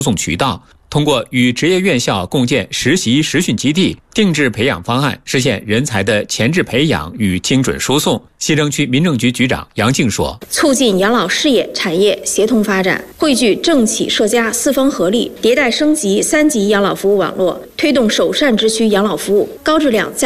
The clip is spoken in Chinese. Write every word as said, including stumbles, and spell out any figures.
送渠道，通过与职业院校共建实习实训基地，定制培养方案，实现人才的前置培养与精准输送。西城区民政局局长杨静说：“ 促进养老事业产业协同发展，汇聚政企社家四方合力，迭代升级三级养老服务网络，推动首善之区养老服务高质量再